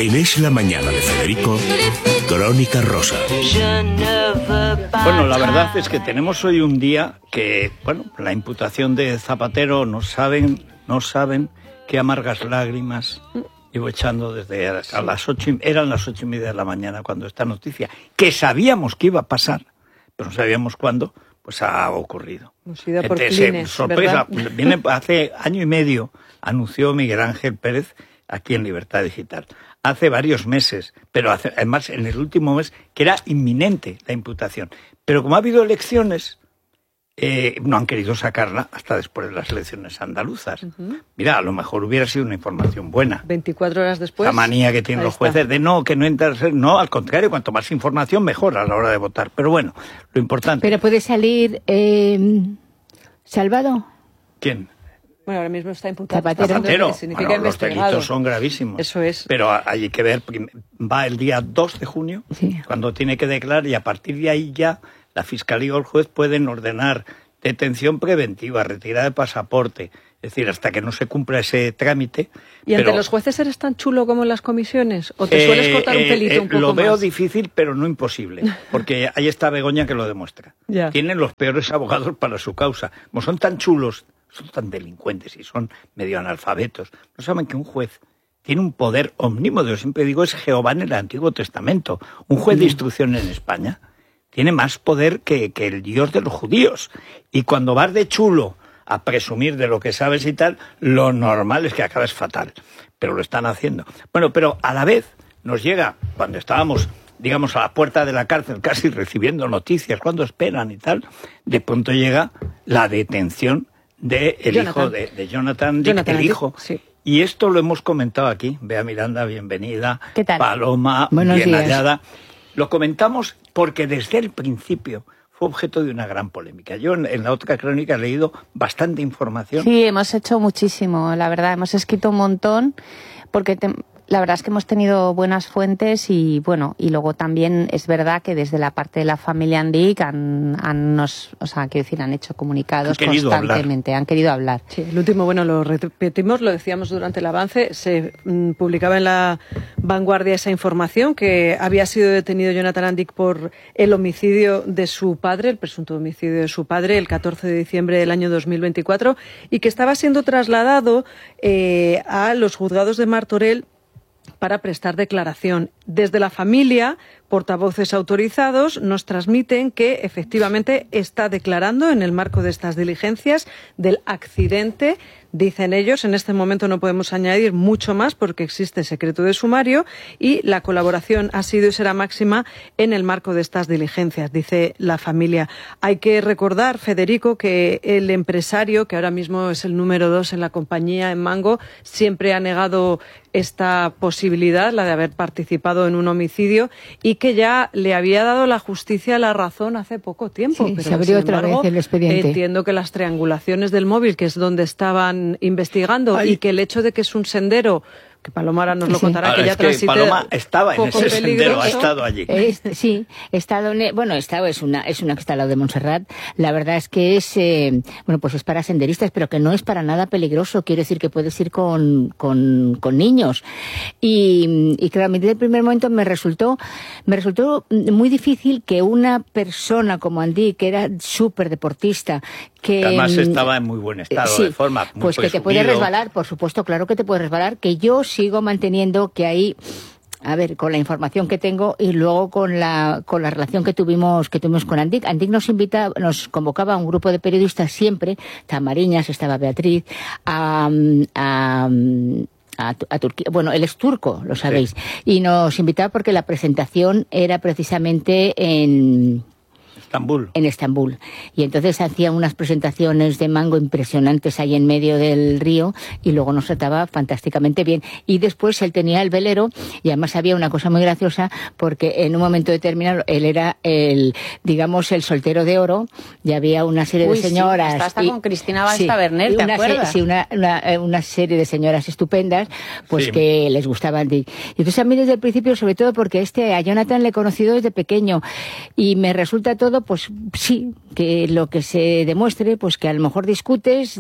En Es la Mañana de Federico, Crónica Rosa. Bueno, la verdad es que tenemos hoy un día que, bueno, la imputación de Zapatero no saben qué amargas lágrimas llevo echando desde a las 8, eran las 8:30 de la mañana cuando esta noticia, que sabíamos que iba a pasar, pero no sabíamos cuándo, pues ha ocurrido. Sorpresa, viene hace año y medio, anunció Miguel Ángel Pérez aquí en Libertad Digital. Hace varios meses, pero además en el último mes, que era inminente la imputación. Pero como ha habido elecciones, no han querido sacarla hasta después de las elecciones andaluzas. Mira, a lo mejor hubiera sido una información buena. 24 horas después. La manía que tienen los jueces de que no entra, no, al contrario, cuanto más información mejor a la hora de votar. Pero bueno, lo importante. ¿Pero puede salir salvado? ¿Quién? Bueno, ahora mismo está imputado. Zapatero. Bueno, los delitos son gravísimos. Eso es. Pero hay que ver, va el día 2 de junio, sí, cuando tiene que declarar, y a partir de ahí ya la Fiscalía o el juez pueden ordenar detención preventiva, retirada de pasaporte, es decir, hasta que no se cumpla ese trámite. ¿Y ante los jueces eres tan chulo como en las comisiones? ¿O te sueles cortar un pelito un poco Lo veo más? Difícil, pero no imposible, porque ahí está Begoña que lo demuestra. Ya. Tienen los peores abogados para su causa. Como son tan chulos, son tan delincuentes y son medio analfabetos, no saben que un juez tiene un poder omnímodo. Yo siempre digo, es Jehová en el Antiguo Testamento. Un juez de instrucción en España tiene más poder que el Dios de los judíos. Y cuando vas de chulo a presumir de lo que sabes y tal, lo normal es que acabes fatal. Pero lo están haciendo. Bueno, pero a la vez nos llega, cuando estábamos, digamos, a la puerta de la cárcel, casi recibiendo noticias, cuando esperan y tal, de pronto llega la detención del hijo de Jonathan Dick, el hijo. Sí. Y esto lo hemos comentado aquí. Bea Miranda, bienvenida. ¿Qué tal? Paloma, buenos bien días. hallada. Lo comentamos porque desde el principio fue objeto de una gran polémica. Yo en la otra crónica he leído bastante información. Sí, hemos hecho muchísimo, la verdad. Hemos escrito un montón porque la verdad es que hemos tenido buenas fuentes y bueno, y luego también es verdad que desde la parte de la familia Andic han hecho comunicados constantemente, han querido hablar. Sí, el último, bueno, lo repetimos, lo decíamos durante el avance, se publicaba en La Vanguardia esa información que había sido detenido Jonathan Andic por el homicidio de su padre, el presunto homicidio de su padre, el 14 de diciembre del año 2024, y que estaba siendo trasladado a los juzgados de Martorell para prestar declaración. Desde la familia, portavoces autorizados nos transmiten que efectivamente está declarando en el marco de estas diligencias del accidente. Dicen ellos, en este momento no podemos añadir mucho más porque existe secreto de sumario y la colaboración ha sido y será máxima en el marco de estas diligencias, dice la familia. Hay que recordar, Federico, que el empresario, que ahora mismo es el número 2 en la compañía, en Mango, siempre ha negado esta posibilidad, la de haber participado en un homicidio, y que ya le había dado la justicia la razón hace poco tiempo. Sí, pero se abrió otra vez el expediente. Entiendo que las triangulaciones del móvil, que es donde estaban investigando, y que el hecho de que es un sendero, que Paloma ahora nos lo contará, ahora, que ya transite. Paloma estaba en ese sendero, ha estado allí. Sí, he estado es una que está al lado de Montserrat. La verdad es que es pues es para senderistas, pero que no es para nada peligroso. Quiero decir que puedes ir con niños. Y claro, a mí desde el primer momento me resultó muy difícil que una persona como Andic, que era súper deportista, que además estaba en muy buen estado de forma, muy pues que te puede resbalar, por supuesto, claro que te puede resbalar, que yo sigo manteniendo que ahí, a ver, con la información que tengo y luego con la relación que tuvimos con Andic. Andic nos convocaba a un grupo de periodistas siempre, Tamariñas, estaba Beatriz, a Turquía. Bueno, él es turco, lo sabéis. Sí. Y nos invitaba porque la presentación era precisamente en Estambul. Y entonces hacía unas presentaciones de Mango impresionantes ahí en medio del río y luego nos trataba fantásticamente bien. Y después él tenía el velero y además había una cosa muy graciosa porque en un momento determinado él era el soltero de oro y había una serie de señoras. Sí, hasta con Cristina Valls-Taberner, ¿te acuerdas? Sí, una serie de señoras estupendas pues que les gustaban. Y entonces a mí desde el principio, sobre todo porque a Jonathan le he conocido desde pequeño y me resulta todo pues sí, que lo que se demuestre, pues que a lo mejor discutes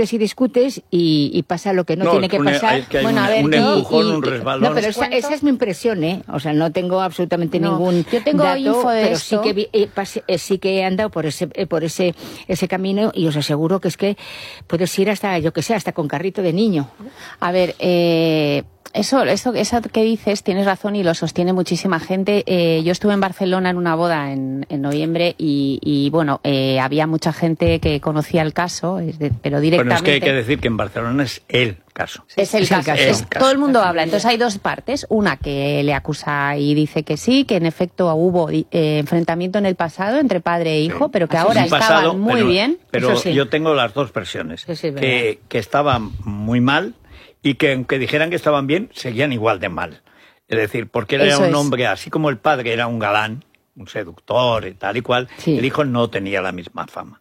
y pasa lo que no tiene que pasar. Es que hay un empujón, un resbalón. No, pero esa es mi impresión, ¿eh? O sea, no tengo absolutamente ningún yo tengo dato, info de pero esto. sí que he andado por ese camino y os aseguro que es que puedes ir hasta, yo que sé, hasta con carrito de niño. A ver, eso que dices, tienes razón y lo sostiene muchísima gente. Yo estuve en Barcelona en una boda en noviembre y bueno, había mucha gente que conocía el caso, pero directamente... Bueno, es que hay que decir que en Barcelona es el caso. Es el caso. Todo el mundo habla. Entonces hay dos partes. Una que le acusa y dice que sí, que en efecto hubo enfrentamiento en el pasado entre padre e hijo, pero que ahora estaban muy bien. Pero yo tengo las dos versiones. Que estaban muy mal y que aunque dijeran que estaban bien, seguían igual de mal. Es decir, porque él era un hombre, así como el padre era un galán, un seductor y tal y cual, el hijo no tenía la misma fama.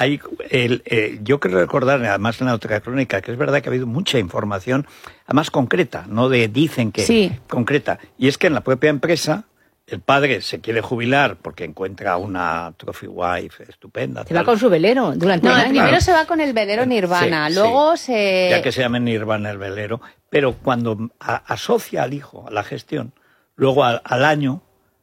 Yo quiero recordar, además en la otra crónica, que es verdad que ha habido mucha información, además concreta, no dicen que concreta. Y es que en la propia empresa, el padre se quiere jubilar porque encuentra una trophy wife estupenda. Se va con su velero durante un año. Primero se va con el velero Nirvana, luego se... Ya que se llame Nirvana el velero, pero cuando asocia al hijo a la gestión, luego al año...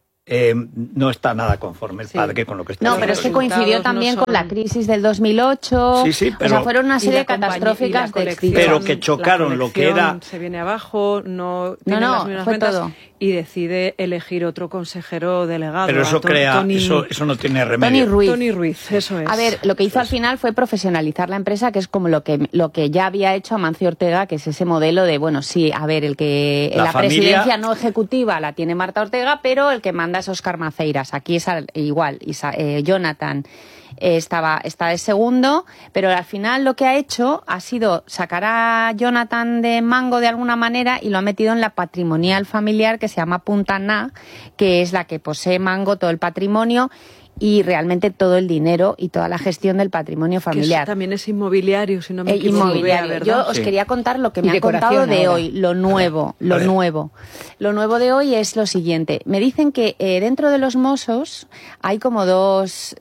no está nada conforme el padre con lo que está haciendo. No, pero es que coincidió también con la crisis del 2008. Pero, o sea, fueron una serie de catastróficas de éxito. Pero que chocaron lo que era... Se viene abajo, no tiene las mismas ventas todo. Y decide elegir otro consejero delegado. Pero eso eso no tiene remedio. Tony Ruiz, eso es. A ver, lo que hizo al final fue profesionalizar la empresa, que es como lo que ya había hecho Amancio Ortega, que es ese modelo de, bueno, sí, a ver, la presidencia no ejecutiva la tiene Marta Ortega, pero el que manda es Óscar Maceiras. Aquí es igual, Jonathan está de segundo, pero al final lo que ha hecho ha sido sacar a Jonathan de Mango de alguna manera y lo ha metido en la patrimonial familiar que se llama Punta Na, que es la que posee Mango todo el patrimonio y realmente todo el dinero y toda la gestión del patrocinio familiar. Que eso también es inmobiliario, si no me equivoco. Inmobiliario. Yo os quería contar lo que me han contado de hoy, lo nuevo. Lo nuevo de hoy es lo siguiente. Me dicen que dentro de los Mossos hay como dos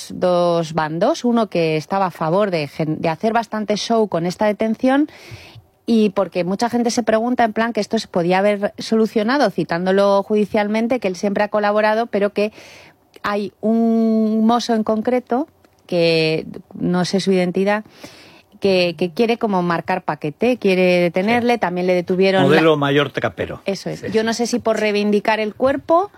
bandos. Uno que estaba a favor de hacer bastante show con esta detención, y porque mucha gente se pregunta en plan que esto se podía haber solucionado citándolo judicialmente, que él siempre ha colaborado, pero que hay un mozo en concreto, que no sé su identidad, que quiere como marcar paquete, quiere detenerle, sí. También le detuvieron... Modelo mayor trapero. Eso es. Sí. Yo no sé si por reivindicar el cuerpo,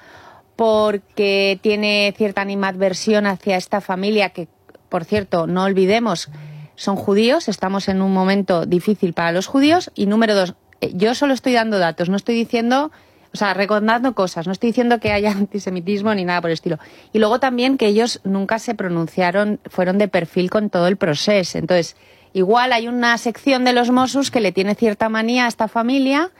porque tiene cierta animadversión hacia esta familia, que, por cierto, no olvidemos, son judíos, estamos en un momento difícil para los judíos, y número 2, yo solo estoy dando datos, no estoy diciendo... O sea, recordando cosas, no estoy diciendo que haya antisemitismo ni nada por el estilo. Y luego también que ellos nunca se pronunciaron, fueron de perfil con todo el proceso. Entonces, igual hay una sección de los Mossos que le tiene cierta manía a esta familia.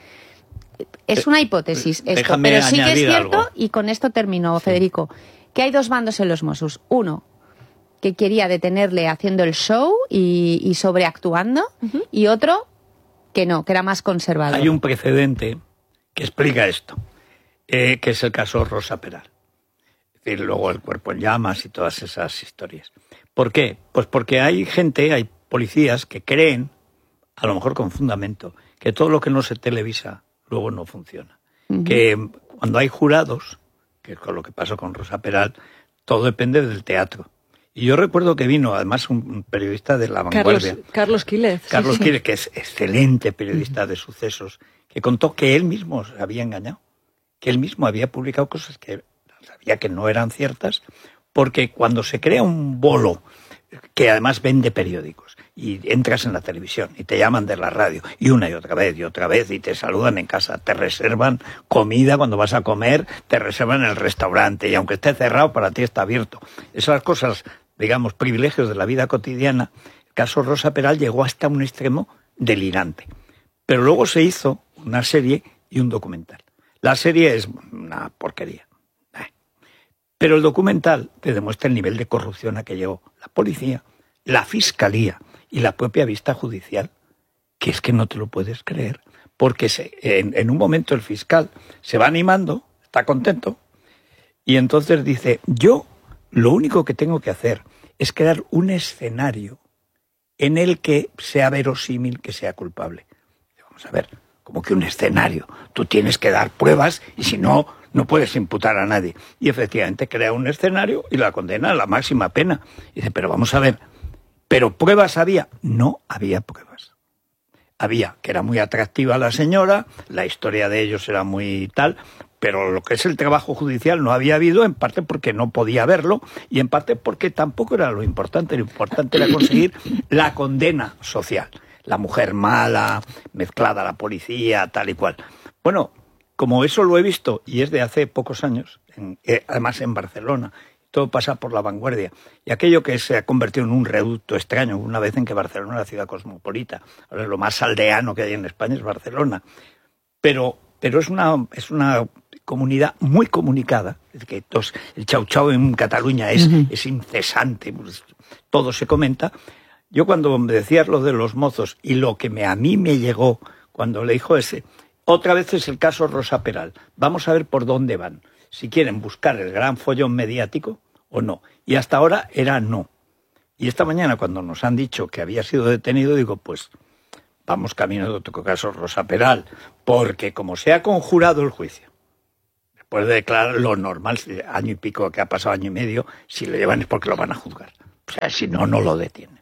Es una hipótesis esto, pero sí que es cierto, algo. Y con esto termino, Federico, que hay dos bandos en los Mossos. Uno, que quería detenerle haciendo el show y sobreactuando, y otro, que no, que era más conservador. Hay un precedente que explica esto, que es el caso Rosa Peral. Es decir, luego el cuerpo en llamas y todas esas historias. ¿Por qué? Pues porque hay policías que creen, a lo mejor con fundamento, que todo lo que no se televisa luego no funciona. Que cuando hay jurados, que es con lo que pasó con Rosa Peral, todo depende del teatro. Y yo recuerdo que vino, además, un periodista de La Vanguardia. Carlos Quílez. Carlos Quílez, que es excelente periodista de sucesos, que contó que él mismo se había engañado, que él mismo había publicado cosas que sabía que no eran ciertas, porque cuando se crea un bolo, que además vende periódicos, y entras en la televisión, y te llaman de la radio, y una y otra vez, y te saludan en casa, te reservan comida cuando vas a comer, te reservan en el restaurante, y aunque esté cerrado, para ti está abierto. Esas cosas, digamos, privilegios de la vida cotidiana, el caso Rosa Peral llegó hasta un extremo delirante. Pero luego se hizo una serie y un documental. La serie es una porquería. Pero el documental te demuestra el nivel de corrupción a que llegó la policía, la fiscalía y la propia vista judicial, que es que no te lo puedes creer. Porque en un momento el fiscal se va animando, está contento, y entonces dice, yo lo único que tengo que hacer es crear un escenario en el que sea verosímil que sea culpable. Vamos a ver, como que un escenario. Tú tienes que dar pruebas y si no, no puedes imputar a nadie. Y efectivamente crea un escenario y la condena a la máxima pena. Y dice, pero vamos a ver, ¿pero pruebas había? No había pruebas. Había que era muy atractiva la señora, la historia de ellos era muy tal, pero lo que es el trabajo judicial no había habido, en parte porque no podía haberlo y en parte porque tampoco era lo importante era conseguir la condena social. La mujer mala, mezclada a la policía, tal y cual. Bueno, como eso lo he visto y es de hace pocos años, además en Barcelona, todo pasa por La Vanguardia, y aquello que se ha convertido en un reducto extraño, una vez en que Barcelona era la ciudad cosmopolita, ahora lo más aldeano que hay en España es Barcelona, pero es una comunidad muy comunicada, es que el chau-chau en Cataluña es incesante, pues, todo se comenta. Yo cuando me decías lo de los mozos y lo que a mí me llegó cuando le dijo ese, otra vez es el caso Rosa Peral, vamos a ver por dónde van, si quieren buscar el gran follón mediático o no, y hasta ahora era no. Y esta mañana cuando nos han dicho que había sido detenido, digo, pues vamos camino de otro caso Rosa Peral, porque como se ha conjurado el juicio, después de declarar lo normal, año y pico, que ha pasado año y medio, si lo llevan es porque lo van a juzgar, o sea, si no, no lo detienen.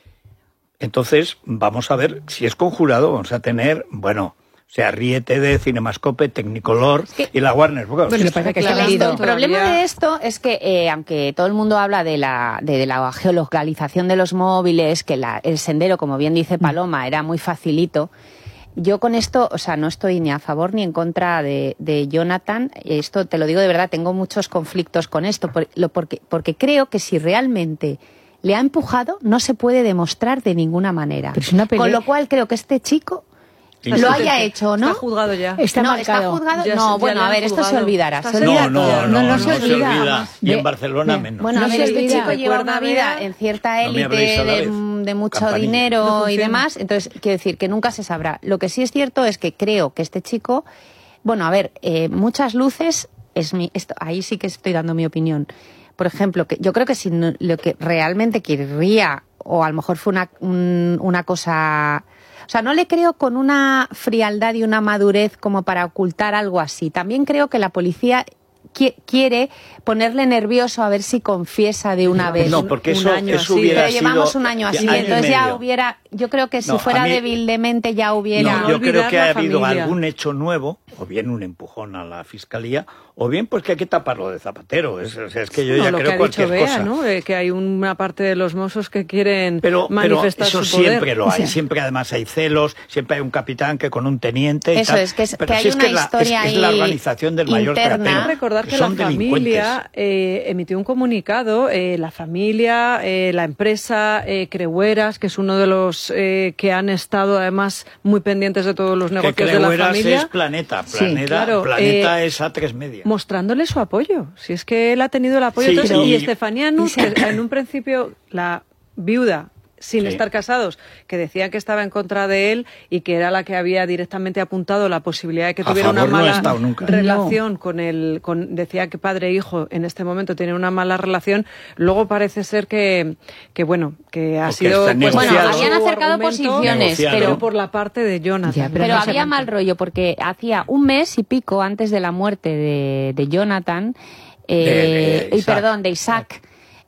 Entonces, vamos a ver, si es conjurado, vamos a tener, bueno, o sea, Ríete de Cinemascope, Technicolor y la Warner Bros. Bueno, el problema de esto es que, aunque todo el mundo habla de la geolocalización de los móviles, que el sendero, como bien dice Paloma, era muy facilito, yo con esto, o sea, no estoy ni a favor ni en contra de Jonathan. Esto te lo digo de verdad, tengo muchos conflictos con esto, porque creo que si realmente le ha empujado, no se puede demostrar de ninguna manera. Con lo cual creo que este chico lo haya hecho, ¿no? Está juzgado ya. Está juzgado. No, bueno, a ver, esto se olvidará. No se olvida. Y en Barcelona menos. Bueno, a ver, este chico lleva una vida en cierta élite de mucho dinero y demás, entonces quiero decir que nunca se sabrá. Lo que sí es cierto es que creo que este chico, bueno, a ver, muchas luces, ahí sí que estoy dando mi opinión. Por ejemplo, que yo creo que si lo que realmente querría, o a lo mejor fue una cosa... O sea, no le creo con una frialdad y una madurez como para ocultar algo así. También creo que la policía quiere ponerle nervioso a ver si confiesa de una vez. No, porque eso hubiera pero llevamos un año así, entonces ya hubiera... Yo creo que si fuera débil de mente ya hubiera... No, yo creo que ha habido algún hecho nuevo, o bien un empujón a la fiscalía, o bien pues que hay que taparlo de Zapatero. Es que yo ya creo cualquier cosa. ¿No? Que hay una parte de los mozos que quieren manifestar eso su poder. Siempre lo hay, siempre además hay celos, siempre hay un capitán que con un teniente... Eso es, que hay una historia ahí. Es la organización del mayor trateo. Recordar que la familia emitió un comunicado, la familia, la empresa Creueras, que es uno de los que han estado además muy pendientes de todos los negocios de la familia. Es Planeta es A3 Media. Mostrándole su apoyo, si es que él ha tenido el apoyo. Y Estefanianus, que en un principio la viuda, sin estar casados, que decía que estaba en contra de él y que era la que había directamente apuntado la posibilidad de que tuviera una mala relación con decía que padre e hijo en este momento tienen una mala relación. Luego parece ser que ha sido habían acercado posiciones, pero por la parte de Jonathan. Pero había mal rollo porque hacía un mes y pico antes de la muerte de Jonathan, de Isaac,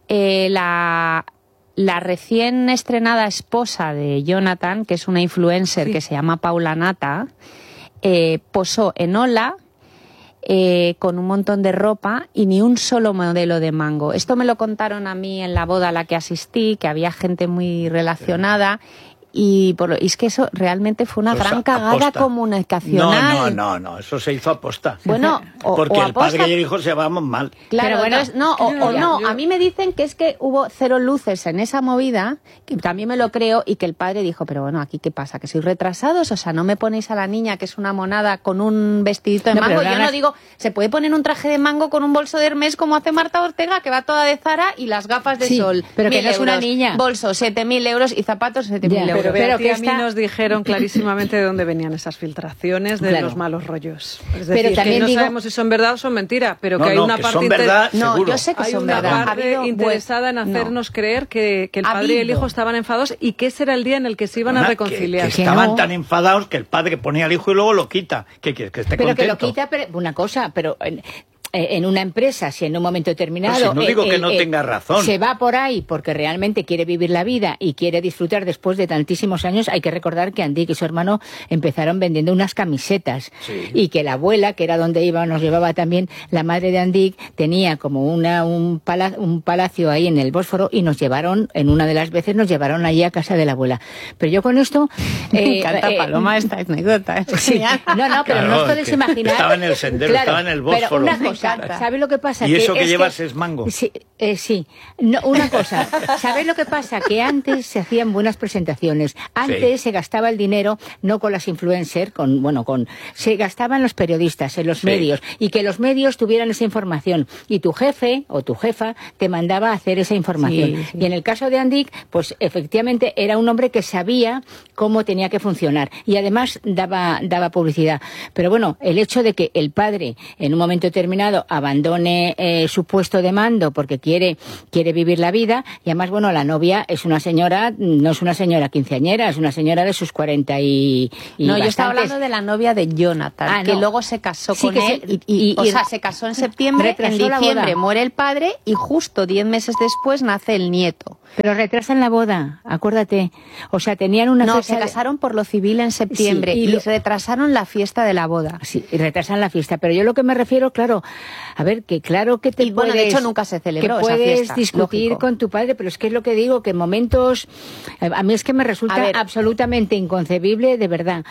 la recién estrenada esposa de Jonathan, que es una influencer que se llama Paula Nata, posó en Hola con un montón de ropa y ni un solo modelo de mango. Esto me lo contaron a mí en la boda a la que asistí, que había gente muy relacionada. Y es que eso realmente fue una gran cagada comunicacional. No, eso se hizo aposta. Bueno, porque el padre y el hijo se llevaban mal. Claro, bueno, a mí me dicen que es que hubo cero luces en esa movida, que también me lo creo, y que el padre dijo, pero bueno, ¿aquí qué pasa? ¿Que sois retrasados? O sea, ¿no me ponéis a la niña, que es una monada, con un vestidito de mango? Yo no digo, ¿se puede poner un traje de mango con un bolso de Hermès como hace Marta Ortega, que va toda de Zara, y las gafas de sol? Pero que no es una niña. Bolso, 7.000 euros y zapatos, 7.000 euros. Pero que a mí nos dijeron clarísimamente de dónde venían esas filtraciones de los malos rollos. Es decir, pero también que no sabemos si son verdad o son mentira, pero que hay una parte yo sé que son verdad. Parte interesada en hacernos creer que el padre y el hijo estaban enfadados y que ese era el día en el que se iban a reconciliar. Que estaban tan enfadados que el padre ponía al hijo y luego lo quita. ¿Qué quieres? Que esté contento. Pero que lo quita, una cosa, pero en una empresa, si en un momento determinado si no digo que no tenga razón, se va por ahí porque realmente quiere vivir la vida y quiere disfrutar después de tantísimos años, hay que recordar que Andic y su hermano empezaron vendiendo unas camisetas y que la abuela, que era donde nos llevaba también la madre de Andic, tenía como un palacio ahí en el Bósforo y nos llevaron, en una de las veces nos llevaron allí a casa de la abuela. Pero yo con esto... Me encanta, Paloma, esta anécdota. Sí. No, pero no os podéis imaginar... Estaba en el sendero, estaba en el Bósforo. Pero una cosa, ¿sabes lo que pasa? Y eso que llevas es mango. Sí, no, una cosa, ¿sabes lo que pasa? Que antes se hacían buenas presentaciones. Antes se gastaba el dinero no con las influencers, se gastaba en los periodistas, en los medios, y que los medios tuvieran esa información. Y tu jefe o tu jefa te mandaba a hacer esa información. Sí. Y en el caso de Andic, pues efectivamente era un hombre que sabía cómo tenía que funcionar. Y además daba publicidad. Pero bueno, el hecho de que el padre, en un momento determinado, abandone su puesto de mando porque quiere vivir la vida, y además, la novia es una señora, no es una señora quinceañera, es una señora de sus 40 y no, yo estaba hablando de la novia de Jonathan, que luego se casó con él, se casó en septiembre, en diciembre muere el padre y justo 10 meses después nace el nieto. Pero retrasan la boda, acuérdate. O sea, tenían una... No, se casaron por lo civil en septiembre y retrasaron la fiesta de la boda. Sí, y retrasan la fiesta. Pero yo lo que me refiero, claro, a ver, que claro que te puedes... de hecho nunca se celebró esa fiesta. Que puedes discutir con tu padre, pero es que es lo que digo, que en momentos... A mí es que me resulta absolutamente inconcebible, de verdad,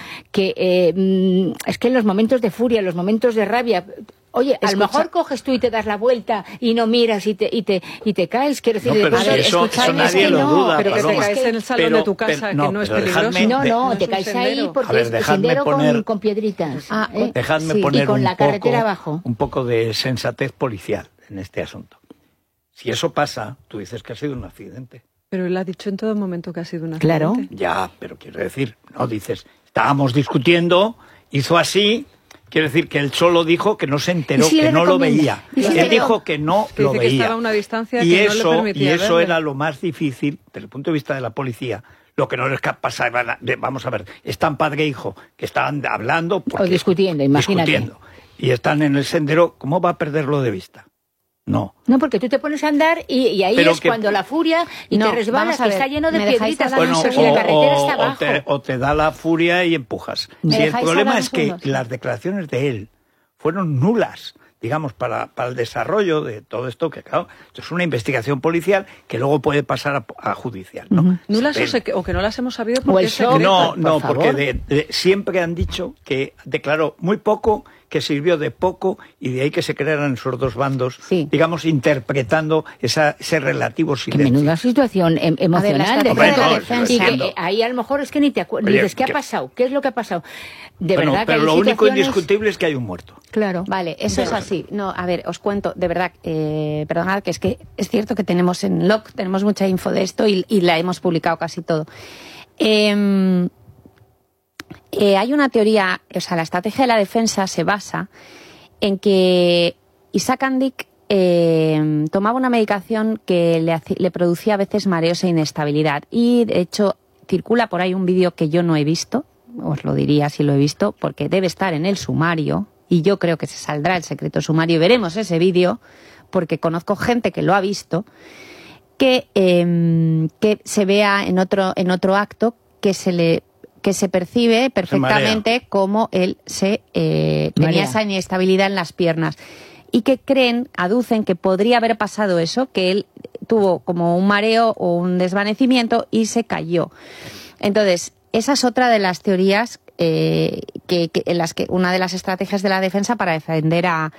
que es que en los momentos de furia, en los momentos de rabia... Oye, a lo mejor coges tú y te das la vuelta y no miras y te caes. Quiero decir, pero eso nadie lo duda. Pero que te caes en el salón de tu casa, que no es peligroso. No, te caes ahí porque es sendero con piedritas. Dejadme poner con la carretera abajo. Un poco de sensatez policial en este asunto. Si eso pasa, tú dices que ha sido un accidente. Pero él ha dicho en todo momento que ha sido un accidente. Claro. Ya, pero quiero decir, no dices, estábamos discutiendo, hizo así... Quiere decir que él solo dijo que no se enteró, que no lo veía. Él dijo que no lo veía. Que estaba a una distancia y que eso, no le permitía y eso verle. era lo más difícil, desde el punto de vista de la policía. Lo que no les pasaba, vamos a ver, están padre e hijo, que estaban hablando... O discutiendo, imagínate. Discutiendo, y están en el sendero, ¿cómo va a perderlo de vista? No, porque tú te pones a andar y ahí es cuando la furia y te resbalas, que está lleno de piedritas. Bueno, y la carretera está abajo. O te da la furia y empujas. Si el problema es que las declaraciones de él fueron nulas, digamos, para el desarrollo de todo esto, que claro, esto es una investigación policial que luego puede pasar a judicial, ¿no? Nulas o que no las hemos sabido porque es secreto. No, porque siempre han dicho que declaró muy poco, que sirvió de poco, y de ahí que se crearan esos dos bandos, digamos, interpretando ese relativo silencio. Qué menuda situación emocional. Y que ahí a lo mejor es que ni te acuerdas, dices, ¿qué ha pasado? ¿Qué es lo que ha pasado? Verdad pero lo único indiscutible es que hay un muerto. Claro. Vale, eso es así. No, a ver, os cuento, de verdad, perdonad, que es cierto que tenemos en LOC, tenemos mucha info de esto y la hemos publicado casi todo. Hay una teoría, o sea, la estrategia de la defensa se basa en que Isaac Andic tomaba una medicación que le producía a veces mareos e inestabilidad. Y, de hecho, circula por ahí un vídeo que yo no he visto, os lo diría si lo he visto, porque debe estar en el sumario, y yo creo que se saldrá el secreto sumario y veremos ese vídeo, porque conozco gente que lo ha visto, que se vea en otro acto que se percibe perfectamente como él tenía esa inestabilidad en las piernas, y que aducen que podría haber pasado eso, que él tuvo como un mareo o un desvanecimiento y se cayó. Entonces, esa es otra de las teorías en las que una de las estrategias de la defensa para defender a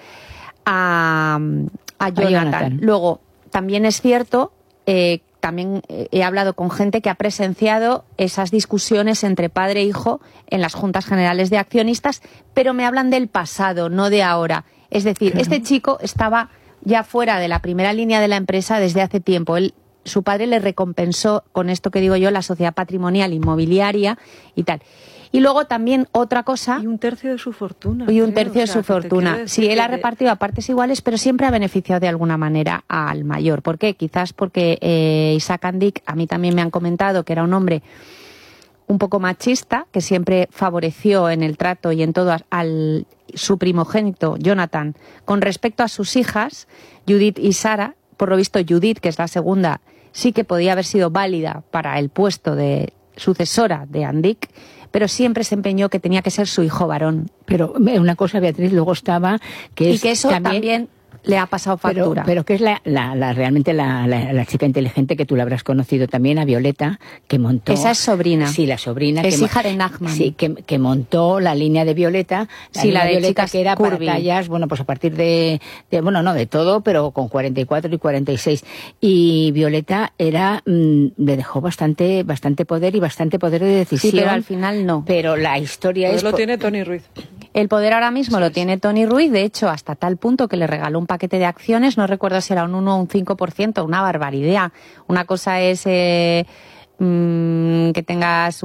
Jonathan. Luego, también es cierto, también he hablado con gente que ha presenciado esas discusiones entre padre e hijo en las juntas generales de accionistas, pero me hablan del pasado, no de ahora. Es decir, este chico estaba ya fuera de la primera línea de la empresa desde hace tiempo. Él su padre le recompensó con esto que digo yo, la sociedad patrimonial inmobiliaria y tal. Y luego también otra cosa... Y un tercio de su fortuna. Y un tercio de su fortuna. Sí, él ha repartido a partes iguales, pero siempre ha beneficiado de alguna manera al mayor. ¿Por qué? Quizás porque Isaac Andic, a mí también me han comentado que era un hombre un poco machista, que siempre favoreció en el trato y en todo al su primogénito, Jonathan, con respecto a sus hijas, Judith y Sara. Por lo visto, Judith, que es la segunda, sí que podía haber sido válida para el puesto de sucesora de Andic, pero siempre se empeñó que tenía que ser su hijo varón. Pero una cosa, Beatriz, luego estaba... y que eso también le ha pasado factura. Pero que es realmente la chica inteligente, que tú la habrás conocido también, a Violeta, que montó... Esa es sobrina. Sí, la sobrina. Es hija de Nachman. Sí, que montó la línea de Violeta. La de Violeta, chicas que era curvy. para tallas, bueno, pues a partir de todo, pero con 44 y 46. Y Violeta le dejó bastante poder y bastante poder de decisión. Sí, pero al final no. Pero la historia Pues lo tiene Tony Ruiz. El poder ahora mismo lo tiene Tony Ruiz, de hecho, hasta tal punto que le regaló un paquete de acciones, no recuerdo si era un 1 o un 5%, una barbaridad. Una cosa es que tengas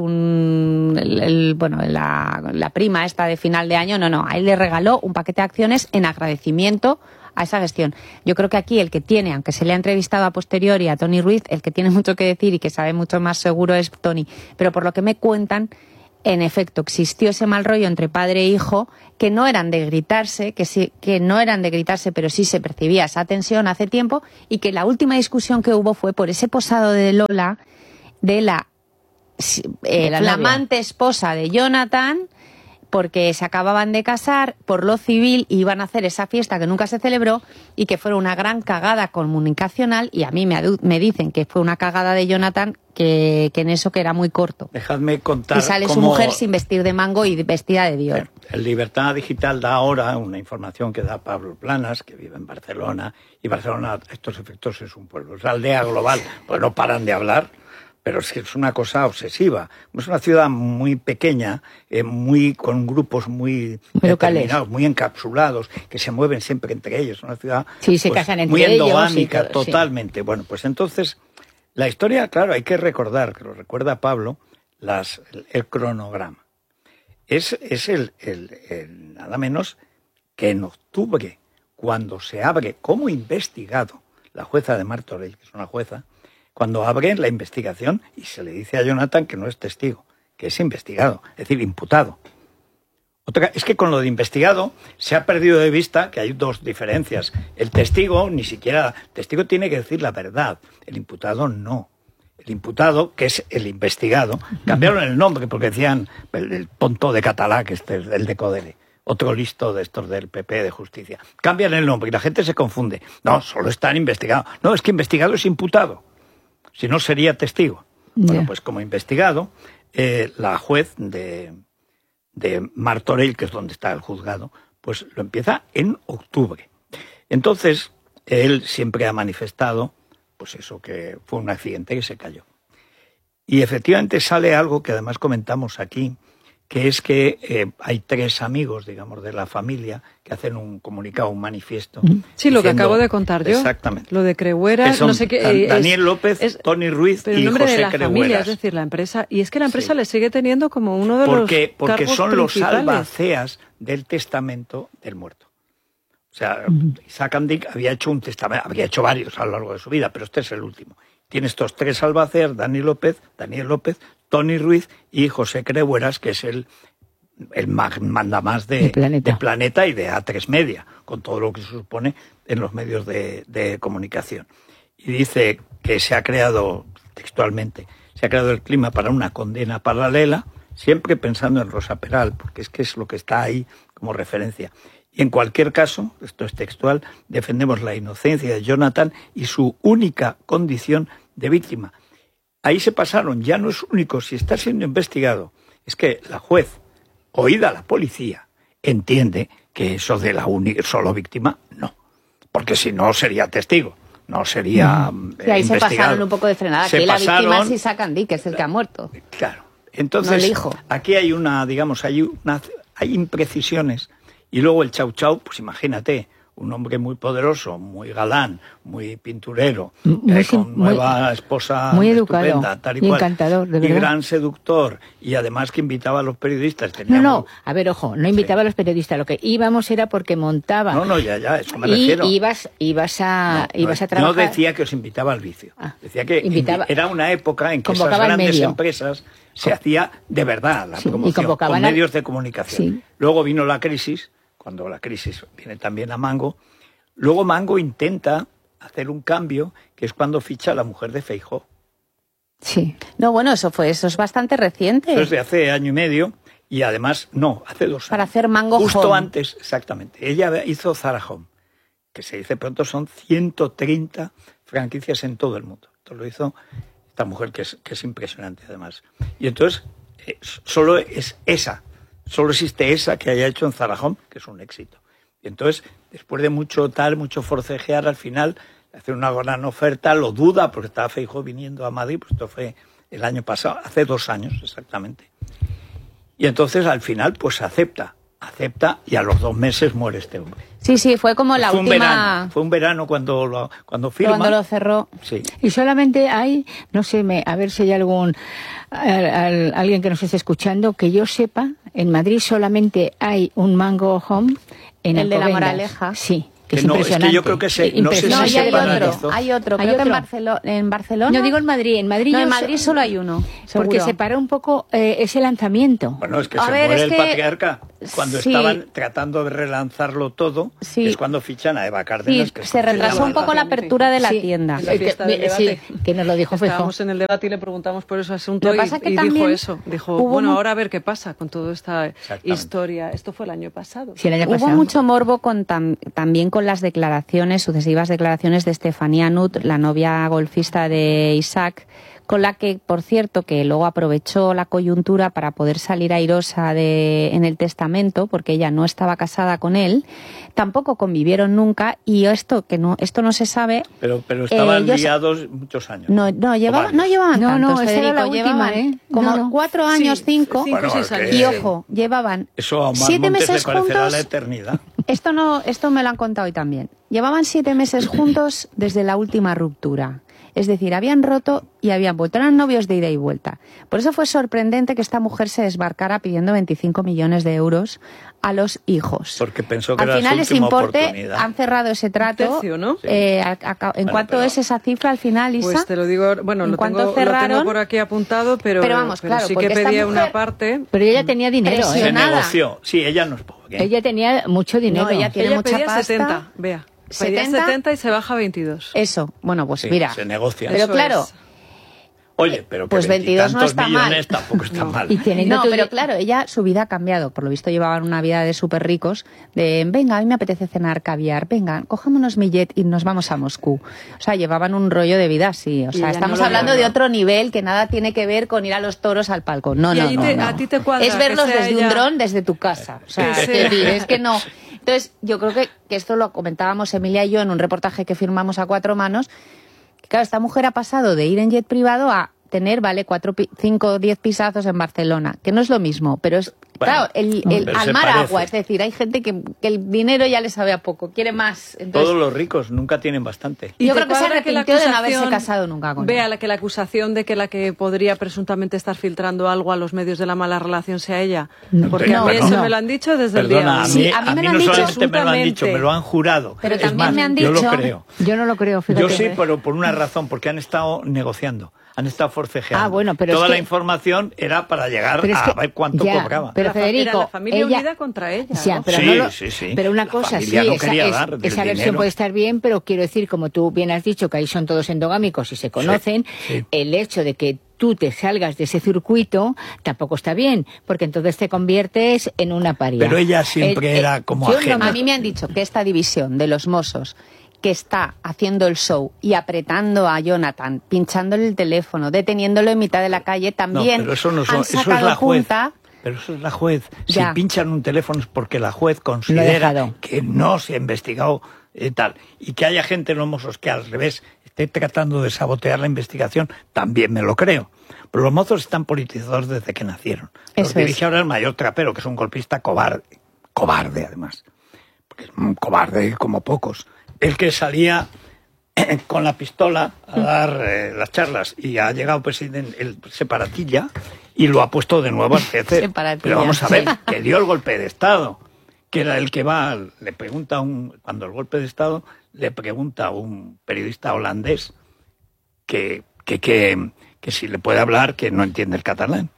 la prima esta de final de año, no, a él le regaló un paquete de acciones en agradecimiento a esa gestión. Yo creo que aquí el que tiene, aunque se le ha entrevistado a posteriori a Tony Ruiz, el que tiene mucho que decir y que sabe mucho más seguro es Tony. Pero por lo que me cuentan, en efecto, existió ese mal rollo entre padre e hijo, que no eran de gritarse, pero sí se percibía esa tensión hace tiempo, y que la última discusión que hubo fue por ese posado de Lola, de la flamante esposa de Jonathan, porque se acababan de casar por lo civil y iban a hacer esa fiesta que nunca se celebró, y que fue una gran cagada comunicacional, y a mí me dicen que fue una cagada de Jonathan, que en eso que era muy corto. Dejadme contar. Y sale su mujer sin vestir de mango y vestida de Dior. El Libertad Digital da ahora una información que da Pablo Planas, que vive en Barcelona, y Barcelona a estos efectos es un pueblo, es la aldea global, pues no paran de hablar. Pero es una cosa obsesiva. Es una ciudad muy pequeña, con grupos muy determinados, muy encapsulados, que se mueven siempre entre ellos. Una ciudad se casan entre muy endogámica, ellos totalmente. Sí. Bueno, pues entonces, la historia, claro, hay que recordar, que lo recuerda Pablo, el cronograma. Es nada menos que en octubre, cuando se abre como investigado la jueza de Martorell, que es una jueza, cuando abren la investigación y se le dice a Jonathan que no es testigo, que es investigado, es decir, imputado. Es que con lo de investigado se ha perdido de vista que hay dos diferencias. El testigo, el testigo tiene que decir la verdad, el imputado no. El imputado, que es el investigado, cambiaron el nombre porque decían el tonto de Catalá, que es el de Codere, otro listo de estos del PP de Justicia. Cambian el nombre y la gente se confunde. No, solo están investigados. No, es que investigado es imputado. Si no, sería testigo. Bueno, pues como investigado, la juez de Martorell, que es donde está el juzgado, pues lo empieza en octubre. Entonces, él siempre ha manifestado, pues eso, que fue un accidente que se cayó. Y efectivamente sale algo que además comentamos aquí, que es que hay 3 amigos, digamos, de la familia que hacen un comunicado, un manifiesto. Sí, lo que acabo de contar yo. Exactamente. Lo de Creueras, no sé qué. Daniel López, Tony Ruiz y José Creueras. Pero el nombre de la familia, es decir, la empresa. Y es que la empresa le sigue teniendo como uno de los porque son principales. Los albaceas del testamento del muerto. O sea, Isaac Andic había hecho un testamento, había hecho varios a lo largo de su vida, pero este es el último. Tiene estos 3 albaceas, Daniel López, Tony Ruiz y José Creueras, que es el mandamás de Planeta y de A3 Media, con todo lo que se supone en los medios de comunicación. Y dice que se ha creado, textualmente, el clima para una condena paralela, siempre pensando en Rosa Peral, porque es que es lo que está ahí como referencia. Y en cualquier caso, esto es textual, defendemos la inocencia de Jonathan y su única condición de víctima. Ahí se pasaron, ya no es único, si está siendo investigado, es que la juez, oída la policía, entiende que eso de la solo víctima, no. Porque si no, sería testigo, no sería y ahí se pasaron un poco de frenada, que la víctima es Isaac Andic, que es el que ha muerto. Claro. Entonces, no el hijo. Aquí hay hay imprecisiones. Y luego el chau chau, pues imagínate, un hombre muy poderoso, muy galán, muy pinturero, con nueva esposa muy educado, estupenda, tal y cual, encantador, de verdad. Y gran seductor, y además que invitaba a los periodistas. No, a ver, ojo, no invitaba a los periodistas, lo que íbamos era porque montaba. No, ya, eso me refiero. Y ibas a trabajar. No decía que os invitaba al vicio, decía que era una época en que esas grandes empresas se hacía de verdad la promoción, con medios de comunicación. Sí. Luego vino la crisis, cuando la crisis viene también a Mango. Luego Mango intenta hacer un cambio, que es cuando ficha a la mujer de Feijóo. Sí. No, bueno, eso es bastante reciente. Eso es de hace año y medio, y además, hace 2 años. Para hacer Mango Justo Home. antes, exactamente. Ella hizo Zara Home, que se dice pronto son 130 franquicias en todo el mundo. Esto lo hizo esta mujer que es impresionante además. Y entonces, solo existe esa que haya hecho en Zara Home, que es un éxito. Y entonces, después de mucho forcejear, al final hace una gran oferta, lo duda, porque estaba Feijóo viniendo a Madrid, pues esto fue el año pasado, hace 2 años exactamente. Y entonces, al final, pues acepta, y a los 2 meses muere este hombre. Sí, fue como la última... Fue un verano cuando firma. Cuando lo cerró. Sí. Y solamente hay, no sé, a ver si hay alguien que nos esté escuchando, que yo sepa, en Madrid solamente hay un Mango Home en el de la Moraleja. Sí. Que es no, impresionante. Es que yo creo que hay otro, creo que en Barcelona. No digo en Madrid, en Madrid solo hay uno. Seguro. Porque se paró un poco ese lanzamiento. Bueno, es que muere el patriarca cuando estaban tratando de relanzarlo todo, es cuando fichan a Eva Cárdenas. Sí, que se retrasó un poco la apertura de la tienda. Que nos lo dijo Feijóo. Estábamos en el debate y le preguntamos por ese asunto y dijo eso. Dijo, ahora a ver qué pasa con toda esta historia. Esto fue el año pasado. Sí, el año pasado. Hubo mucho morbo también con las sucesivas declaraciones de Estefanía Nut, la novia golfista de Isaac, con la que, por cierto, que luego aprovechó la coyuntura para poder salir airosa en el testamento, porque ella no estaba casada con él, tampoco convivieron nunca, y esto no se sabe. Pero estaban liados muchos años. No llevaban tantos, esa era la última, como 4 años, 5, bueno, 6 años. Y ojo, llevaban eso a 7 meses juntos. La eternidad. Esto me lo han contado hoy también. Llevaban 7 meses juntos desde la última ruptura. Es decir, habían roto y habían vuelto. Eran novios de ida y vuelta. Por eso fue sorprendente que esta mujer se desbarcara pidiendo 25 millones de euros a los hijos. Porque pensó que al era final su ese última importe oportunidad. Han cerrado ese trato. Un tercio, ¿no? En cuanto es esa cifra al final, Isa. Pues te lo digo, bueno, lo tengo por aquí apuntado, pero vamos, claro, sí que pedía una parte. Pero ella tenía dinero. Se negoció. Sí, ella no es pobre. Ella tenía mucho dinero. No, ella tiene mucha pedía pasta. 70, vea. Pedía 70 y se baja a 22. Eso, bueno, pues sí, mira. Se negocia. Pero claro. Oye, pero pues 22 no está mal. Tampoco está mal. No, pero claro, ella, su vida ha cambiado. Por lo visto llevaban una vida de súper ricos. Venga, a mí me apetece cenar caviar. Venga, cojámonos mi jet y nos vamos a Moscú. O sea, llevaban un rollo de vida así. O sea, estamos hablando de otro nivel que nada tiene que ver con ir a los toros al palco. No. A ti te cuadra es verlos desde ella... un dron desde tu casa. O sea, es que no. Entonces, yo creo que esto lo comentábamos Emilia y yo en un reportaje que firmamos a 4 manos. Que, claro, esta mujer ha pasado de ir en jet privado a tener, 4, 5, 10 pisazos en Barcelona, que no es lo mismo, pero es, claro, al mar agua, es decir, hay gente que el dinero ya le sabe a poco, quiere más. Entonces, todos los ricos nunca tienen bastante. Yo creo que se arrepintió de no haberse casado nunca con él. Vea que la acusación de que la que podría presuntamente estar filtrando algo a los medios de la mala relación sea ella, porque a mí eso me lo han dicho desde el día 1. Sí, a mí me lo han dicho, me lo han jurado. Pero también me han dicho. Yo lo creo. Yo no lo creo, fíjate. Yo sí, pero por una razón, porque han estado negociando. Han estado forcejeando. Bueno, pero toda la información era para llegar a ver cuánto cobraba. Pero Federico, era la familia unida contra ella. ¿no? Pero sí. Pero una cosa, esa versión puede estar bien, pero quiero decir, como tú bien has dicho, que ahí son todos endogámicos y se conocen, el hecho de que tú te salgas de ese circuito tampoco está bien, porque entonces te conviertes en una paria. Pero ella siempre era como ajena. A mí me han dicho que esta división de los Mossos, que está haciendo el show y apretando a Jonathan, pinchándole el teléfono, deteniéndolo en mitad de la calle, también pero eso no han sacado punta. Pero eso es la juez. Ya. Si pinchan un teléfono es porque la juez considera que no se ha investigado tal. Y que haya gente en los Mossos que al revés esté tratando de sabotear la investigación, también me lo creo. Pero los Mossos están politizados desde que nacieron. Los dirige ahora el mayor Trapero, que es un golpista cobarde además. porque es un cobarde como pocos, el que salía con la pistola a dar las charlas y ha llegado el separatilla y lo ha puesto de nuevo a hacer. Pero vamos a ver, que dio el golpe de Estado, que era el que va, le pregunta cuando el golpe de Estado, le pregunta a un periodista holandés que si le puede hablar, que no entiende el catalán.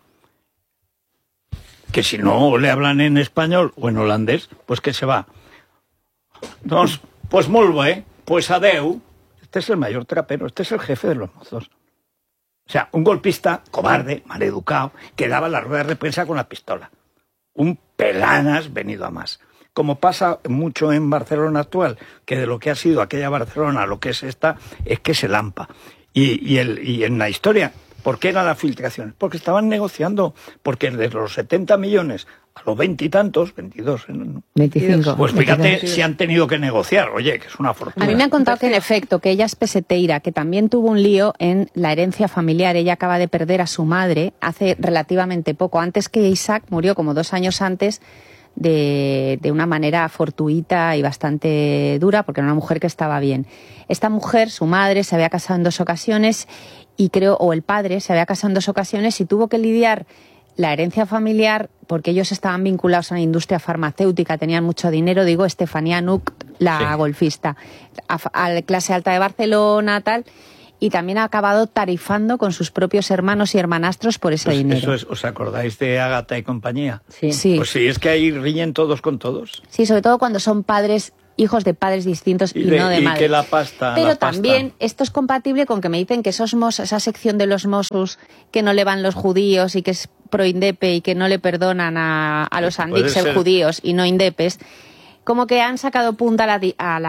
Que si no le hablan en español o en holandés, pues que se va. Entonces, pues molt bé, pues adeu. Este es el mayor trapero, este es el jefe de los mozos. O sea, un golpista cobarde, maleducado, que daba la rueda de prensa con la pistola. Un pelanas venido a más. Como pasa mucho en Barcelona actual, que de lo que ha sido aquella Barcelona a lo que es esta, es que se lampa. Y en la historia, ¿por qué eran las filtraciones? Porque estaban negociando, porque desde los 70 millones a los 20 y tantos, 22, ¿no? 25. Pues fíjate si han tenido que negociar, oye, que es una fortuna. A mí me han contado que en efecto, que ella es peseteira, que también tuvo un lío en la herencia familiar. Ella acaba de perder a su madre hace relativamente poco, antes que Isaac murió, como 2 años antes, de una manera fortuita y bastante dura, porque era una mujer que estaba bien. Esta mujer, su madre, se había casado en 2 ocasiones y o el padre se había casado en 2 ocasiones y tuvo que lidiar la herencia familiar porque ellos estaban vinculados a la industria farmacéutica, tenían mucho dinero, digo, Estefanía Nuc, la golfista, a la clase alta de Barcelona, tal, y también ha acabado tarifando con sus propios hermanos y hermanastros por ese dinero. Eso es, ¿os acordáis de Ágata y compañía? Sí. Pues sí, es que ahí riñen todos con todos. Sí, sobre todo cuando son hijos de padres distintos y no de madres. Que la pasta. Pero también esto es compatible con que me dicen que esa sección de los Mossos que no le van los judíos y que es pro-indepe y que no le perdonan a los andics ser judíos y no indepes, como que han sacado punta a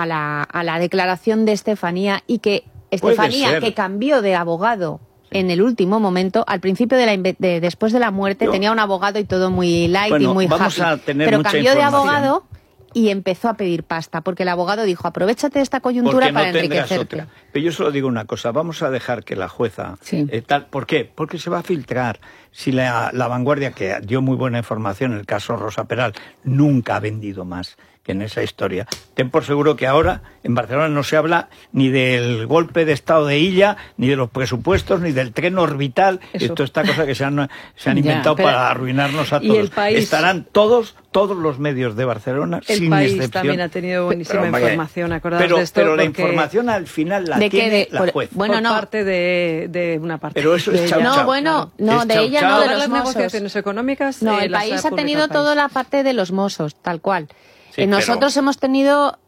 la declaración de Estefanía y que Estefanía, que cambió de abogado en el último momento, al principio después de la muerte, tenía un abogado y todo muy light y muy happy. Pero cambió de abogado y empezó a pedir pasta, porque el abogado dijo, aprovechate de esta coyuntura para enriquecerte. Pero yo solo digo una cosa, vamos a dejar que la jueza... ¿Por qué? Porque se va a filtrar. Si la Vanguardia, que dio muy buena información en el caso Rosa Peral, nunca ha vendido más que en esa historia. Ten por seguro que ahora en Barcelona no se habla ni del golpe de Estado de Illa, ni de los presupuestos, ni del tren orbital. Esto es esta cosa que se han inventado para arruinarnos a todos. El país, estarán todos los medios de Barcelona, sin excepción. El país también ha tenido buenísima información, acordados de esto. Pero la información al final la tiene la juez. Bueno, no. Parte de una parte. Pero eso es chau, No, chau. bueno, no, de ella no, de los las Mossos. negociaciones económicas. No, el país ha tenido toda la parte de los Mossos, tal cual. Sí, nosotros hemos tenido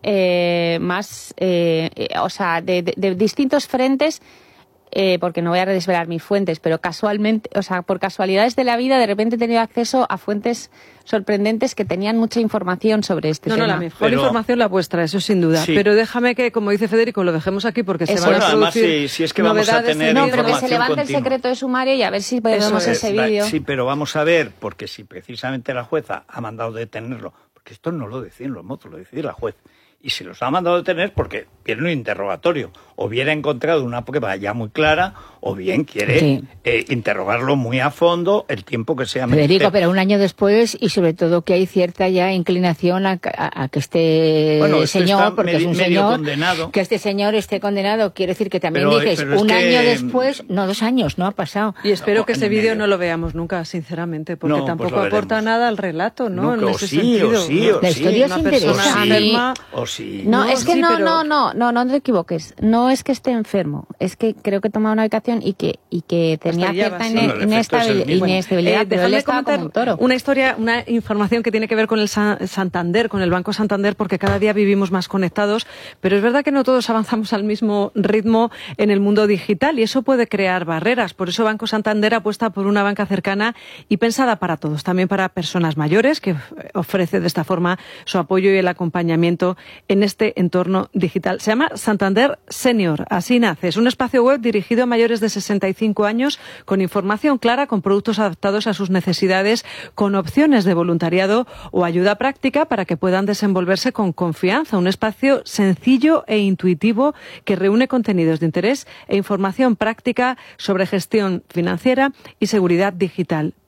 más, o sea, de distintos frentes, porque no voy a desvelar mis fuentes, pero casualmente, o sea, por casualidades de la vida, de repente he tenido acceso a fuentes sorprendentes que tenían mucha información sobre este tema. No, la mejor información la vuestra, eso sin duda. Sí. Pero déjame que, como dice Federico, lo dejemos aquí porque se van a producir además, si es que vamos a tener no, pero que se levante el secreto de sumario y a ver si podemos ese vídeo. Sí, pero vamos a ver, porque si precisamente la jueza ha mandado detenerlo, porque esto no lo decían los mozos, lo decía la juez. Y se los ha mandado detener porque viene un interrogatorio. O bien ha encontrado una prueba ya muy clara, o bien quiere interrogarlo muy a fondo el tiempo que sea menester. Federico, pero un año después, y sobre todo que hay cierta ya inclinación a que este señor, porque es un señor, condenado. Que este señor esté condenado. Quiere decir que también dices, un año después, no 2 años, no ha pasado. Y espero que ese vídeo no lo veamos nunca, sinceramente, porque tampoco aporta nada al relato, ¿no? En ese sentido. La historia es interesante. No, es que no te equivoques. No es que esté enfermo, es que creo que tomaba una medicación y que tenía cierta inestabilidad, pero él estaba como un toro. Una información que tiene que ver con el Santander, con el Banco Santander, porque cada día vivimos más conectados, pero es verdad que no todos avanzamos al mismo ritmo en el mundo digital y eso puede crear barreras. Por eso Banco Santander apuesta por una banca cercana y pensada para todos, también para personas mayores, que ofrece de esta forma su apoyo y el acompañamiento en este entorno digital. Se llama Santander Senior, así nace. Es un espacio web dirigido a mayores de 65 años con información clara, con productos adaptados a sus necesidades, con opciones de voluntariado o ayuda práctica para que puedan desenvolverse con confianza. Un espacio sencillo e intuitivo que reúne contenidos de interés e información práctica sobre gestión financiera y seguridad digital.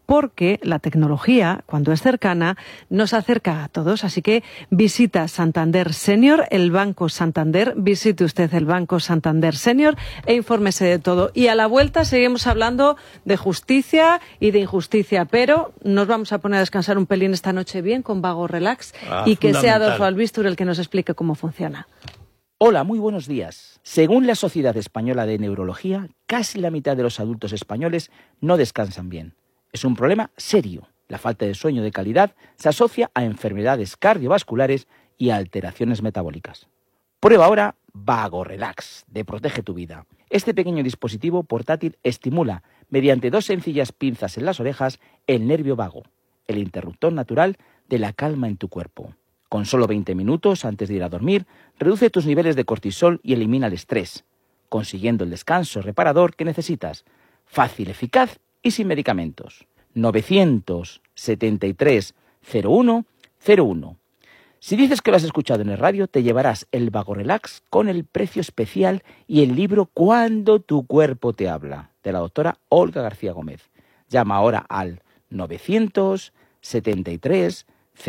porque la tecnología, cuando es cercana, nos acerca a todos. Así que visita Santander Senior, el Banco Santander, visite usted el Banco Santander Senior e infórmese de todo. Y a la vuelta seguimos hablando de justicia y de injusticia, pero nos vamos a poner a descansar un pelín esta noche bien con Vago Relax y que sea Adolfo Albistur el que nos explique cómo funciona. Hola, muy buenos días. Según la Sociedad Española de Neurología, casi la mitad de los adultos españoles no descansan bien. Es un problema serio. La falta de sueño de calidad se asocia a enfermedades cardiovasculares y a alteraciones metabólicas. Prueba ahora Vago Relax, de Protege tu Vida. Este pequeño dispositivo portátil estimula, mediante 2 sencillas pinzas en las orejas, el nervio vago, el interruptor natural de la calma en tu cuerpo. Con solo 20 minutos antes de ir a dormir, reduce tus niveles de cortisol y elimina el estrés, consiguiendo el descanso reparador que necesitas. Fácil, eficaz y sin medicamentos. 973 01 01. Si dices que lo has escuchado en el radio, te llevarás el Vago Relax con el precio especial y el libro Cuando tu cuerpo te habla, de la doctora Olga García Gómez. Llama ahora al 973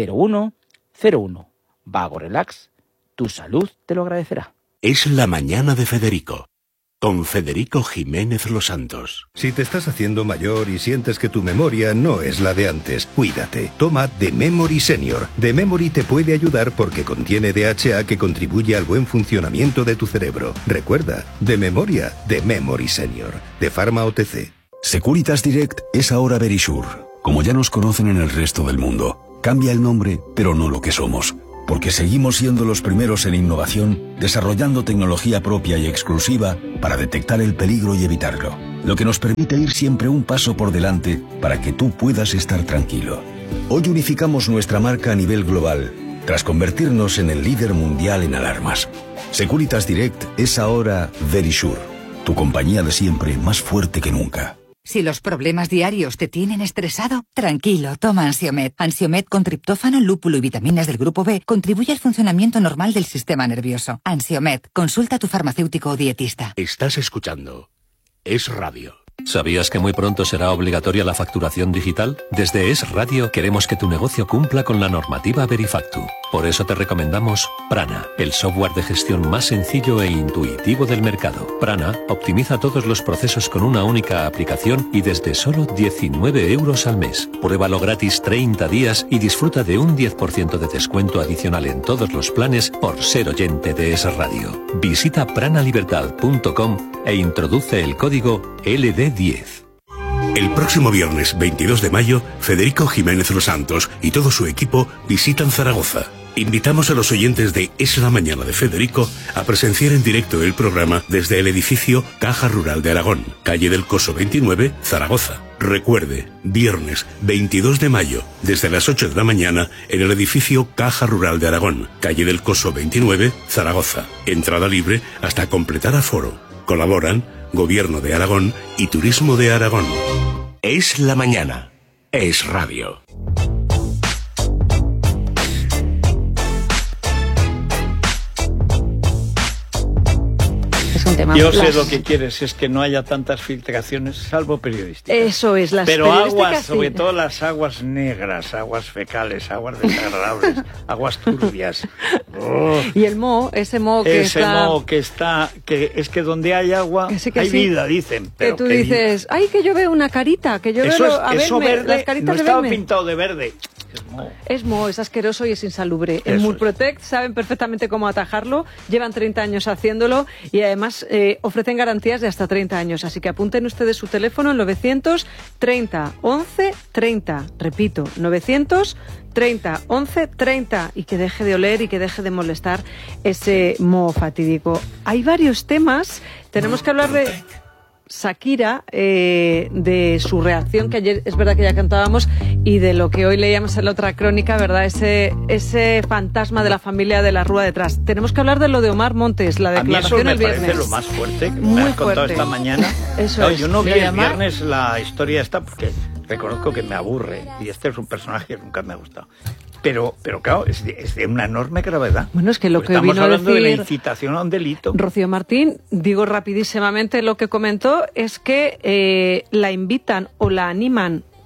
01 01. Vago Relax, tu salud te lo agradecerá. Es la mañana de Federico, con Federico Jiménez Los Santos. Si te estás haciendo mayor y sientes que tu memoria no es la de antes, cuídate. Toma The Memory Senior. The Memory te puede ayudar porque contiene DHA que contribuye al buen funcionamiento de tu cerebro. Recuerda, de memoria, The Memory Senior. De Pharma OTC. Securitas Direct es ahora Verisure. Como ya nos conocen en el resto del mundo. Cambia el nombre, pero no lo que somos. Porque seguimos siendo los primeros en innovación, desarrollando tecnología propia y exclusiva para detectar el peligro y evitarlo. Lo que nos permite ir siempre un paso por delante para que tú puedas estar tranquilo. Hoy unificamos nuestra marca a nivel global, tras convertirnos en el líder mundial en alarmas. Securitas Direct es ahora Verisure, tu compañía de siempre más fuerte que nunca. Si los problemas diarios te tienen estresado, tranquilo, toma Ansiomed. Ansiomed con triptófano, lúpulo y vitaminas del grupo B contribuye al funcionamiento normal del sistema nervioso. Ansiomed, consulta a tu farmacéutico o dietista. Estás escuchando Es Radio. ¿Sabías que muy pronto será obligatoria la facturación digital? Desde Es Radio queremos que tu negocio cumpla con la normativa Verifactu. Por eso te recomendamos Prana, el software de gestión más sencillo e intuitivo del mercado. Prana optimiza todos los procesos con una única aplicación y desde solo 19 euros al mes. Pruébalo gratis 30 días y disfruta de un 10% de descuento adicional en todos los planes por ser oyente de Es Radio. Visita pranalibertad.com e introduce el código LD10. El próximo viernes 22 de mayo, Federico Jiménez Los Santos y todo su equipo visitan Zaragoza. Invitamos a los oyentes de Es la Mañana de Federico a presenciar en directo el programa desde el edificio Caja Rural de Aragón, calle del Coso 29, Zaragoza. Recuerde, viernes 22 de mayo, desde las 8 de la mañana, en el edificio Caja Rural de Aragón, calle del Coso 29, Zaragoza. Entrada libre hasta completar aforo. Colaboran Gobierno de Aragón y Turismo de Aragón. Es la Mañana. Es Radio. Es un tema. Yo sé lo que quieres, es que no haya tantas filtraciones, salvo periodísticas. Eso es, las pero aguas, sí. sobre todo las aguas negras, aguas fecales, aguas desagradables, aguas turbias. Oh. Y el moho, ese moho que está... que es que donde hay agua que hay vida, dicen. Pero que tú dices, ay, que yo veo una carita, que yo eso veo... Eso verde, las caritas no estaba de pintado de verde. Es moho, es asqueroso y es insalubre. En Murprotect saben perfectamente cómo atajarlo, llevan 30 años haciéndolo y además ofrecen garantías de hasta 30 años. Así que apunten ustedes su teléfono en 930 11 30. Repito, 930 11 30 y que deje de oler y que deje de molestar ese moho fatídico. Hay varios temas, tenemos que hablar de Shakira, de su reacción, que ayer es verdad que ya cantábamos, y de lo que hoy leíamos en la otra crónica, ¿verdad? Ese fantasma de la familia de la Rúa detrás. Tenemos que hablar de lo de Omar Montes, la declaración el viernes. A mí eso me parece lo más fuerte que muy me has contado esta mañana. Eso yo no vi el viernes la historia esta porque reconozco que me aburre y este es un personaje que nunca me ha gustado. Pero claro, es de una enorme gravedad. Bueno, es que lo que estamos vino a hablando decir de la incitación a un delito. Rocío Martín, digo rapidísimamente lo que comentó, es que la invitan o la animan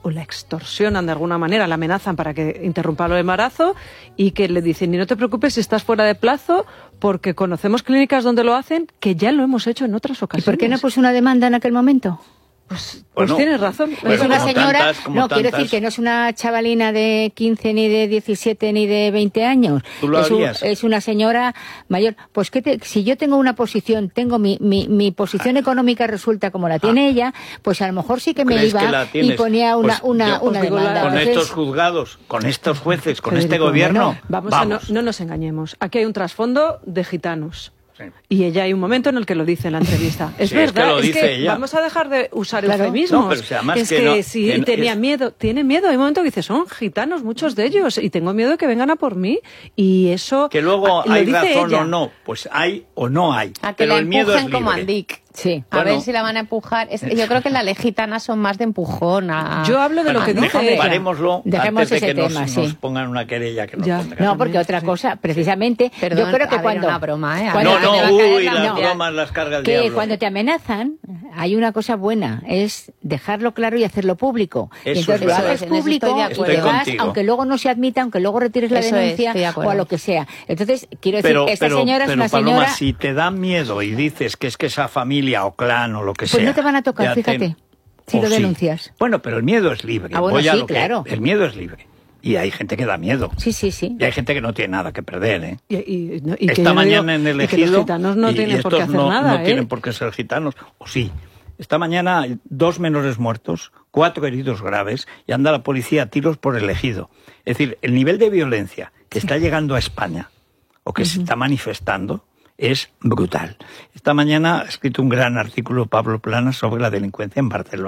o la extorsionan de alguna manera, la amenazan para que interrumpa el embarazo y que le dicen, y no te preocupes si estás fuera de plazo, porque conocemos clínicas donde lo hacen, que ya lo hemos hecho en otras ocasiones. ¿Y por qué no puso una demanda en aquel momento? Pues tienes razón. Es una señora, quiero decir que no es una chavalina de 15, ni de 17, ni de 20 años. ¿Tú lo harías? Es una señora mayor. Pues si yo tengo una posición, tengo mi posición económica resulta como la tiene ella, pues a lo mejor sí que me iba y ponía una demanda. Con estos juzgados, con estos jueces, con este gobierno, vamos. No nos engañemos. Aquí hay un trasfondo de gitanos. Sí. Y ella hay un momento en el que lo dice en la entrevista. Es verdad, es que vamos a dejar de usar eufemismos. No, pero si además es que si tenía miedo, tiene miedo. Hay un momento que dice, son gitanos muchos de ellos, y tengo miedo de que vengan a por mí. Y eso... Que luego hay razón o no, pues hay o no hay. A que pero la el miedo es empujen como Andic. Sí. A ver si la van a empujar. Yo creo que las gitanas son más de empujón. Yo hablo de lo que dice ella. Parémoslo antes de que tema, nos pongan una querella que nos pondrán. No, porque otra cosa, precisamente, perdón, yo creo que cuando... una broma, ¿eh? Las bromas las carga el diablo. Que cuando te amenazan, hay una cosa buena, es dejarlo claro y hacerlo público. Eso y entonces es lo haces público y te vas, aunque luego no se admita, aunque luego retires la denuncia o a lo que sea. Entonces, quiero decir, esta señora es una Paloma, señora... si te da miedo y dices que es que esa familia o clan o lo que sea... Pues no te van a tocar, fíjate, si lo denuncias. Sí. Bueno, pero el miedo es libre. Bueno, sí, claro. El miedo es libre. Y hay gente que da miedo. Sí. Y hay gente que no tiene nada que perder, ¿eh? Y esta mañana en el Ejido... los gitanos no tienen por qué hacer nada, no tienen por qué ser gitanos, o sí. Esta mañana hay 2 menores muertos, 4 heridos graves, y anda la policía a tiros por el Ejido. Es decir, el nivel de violencia que está llegando a España, o que se está manifestando, es brutal. Esta mañana ha escrito un gran artículo Pablo Planas sobre la delincuencia en Barcelona.